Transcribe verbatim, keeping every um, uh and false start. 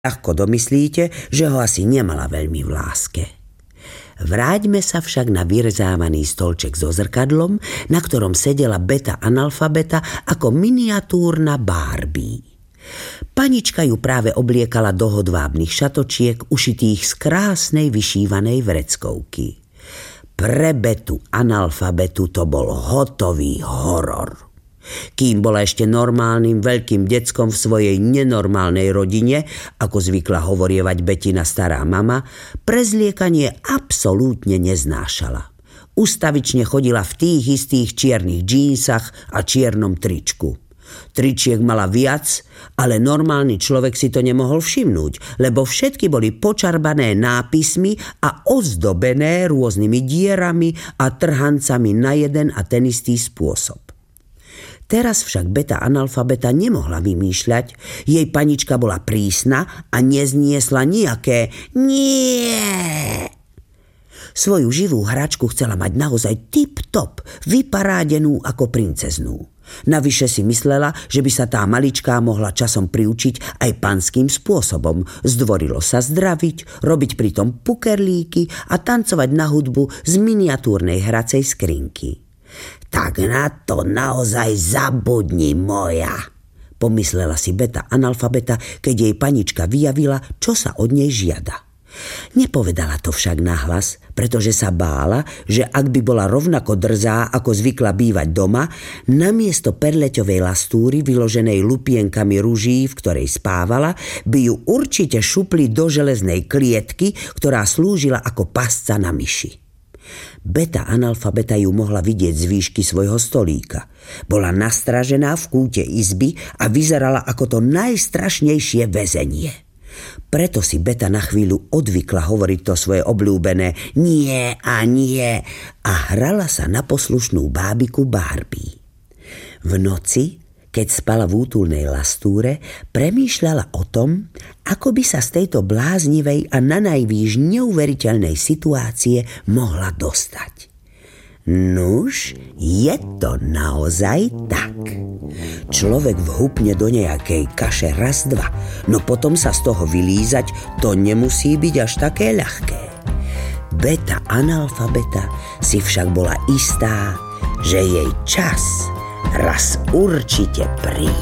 Ľahko domyslíte, že ho asi nemala veľmi v láske. Vráťme sa však na vyrezávaný stolček so zrkadlom, na ktorom sedela Beta analfabeta ako miniatúrna Barbie. Panička ju práve obliekala do hodvábnych šatočiek ušitých z krásnej vyšívanej vreckovky. Pre Betu analfabetu to bol hotový horor. Kým bola ešte normálnym veľkým deckom v svojej nenormálnej rodine, ako zvykla hovorievať Betina stará mama, prezliekanie absolútne neznášala. Ustavične chodila v tých istých čiernych džínsach a čiernom tričku. Tričiek mala viac, ale normálny človek si to nemohol všimnúť, lebo všetky boli počarbané nápismi a ozdobené rôznymi dierami a trhancami na jeden a ten istý spôsob. Teraz však Beta analfabeta nemohla vymýšľať, jej panička bola prísna a nezniesla nejaké nie. Svoju živú hračku chcela mať naozaj tip-top, vyparádenú ako princeznú. Navyše si myslela, že by sa tá maličká mohla časom priučiť aj panským spôsobom. Zdvorilo sa zdraviť, robiť pritom pukerlíky a tancovať na hudbu z miniatúrnej hracej skrinky. Tak na to naozaj zabudni, moja, pomyslela si Beta analfabeta, keď jej panička vyjavila, čo sa od nej žiada. Nepovedala to však nahlas, pretože sa bála, že ak by bola rovnako drzá, ako zvykla bývať doma, namiesto perleťovej lastúry vyloženej lupienkami ruží, v ktorej spávala, by ju určite šupli do železnej klietky, ktorá slúžila ako pasca na myši. Beta analfabeta ju mohla vidieť z výšky svojho stolíka. Bola nastražená v kúte izby a vyzerala ako to najstrašnejšie väzenie. Preto si Beta na chvíľu odvykla hovoriť to svoje obľúbené nie a nie a hrala sa na poslušnú bábiku Barbie. V noci, keď spala v útulnej lastúre, premýšľala o tom, ako by sa z tejto bláznivej a nanajvýš neuveriteľnej situácie mohla dostať. Nuž, je to naozaj tak. Človek vhupne do nejakej kaše raz, dva, no potom sa z toho vylízať, to nemusí byť až také ľahké. Beta analfabeta si však bola istá, že jej čas raz určite príde.